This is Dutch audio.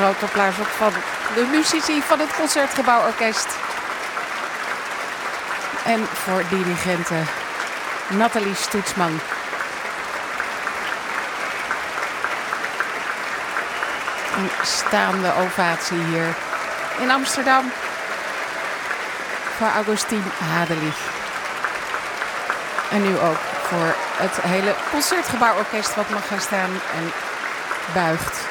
groot applaus ook van de muzici van het Concertgebouworkest. En voor dirigente Nathalie Stoetsman. Een staande ovatie hier in Amsterdam voor Augustine Hadelich. En nu ook voor het hele Concertgebouworkest wat mag gaan staan en buigt.